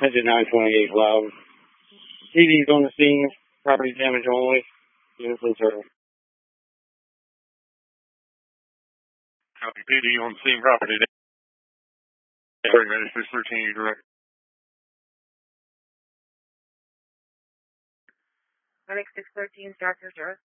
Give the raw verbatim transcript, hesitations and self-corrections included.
Engine nine twenty-eight loud. P D's on the scene. Property damage only. Units in service. Copy. P D on the scene. Property damage. Break ready. six thirteen. You direct. Alex six thirteen. Start your service.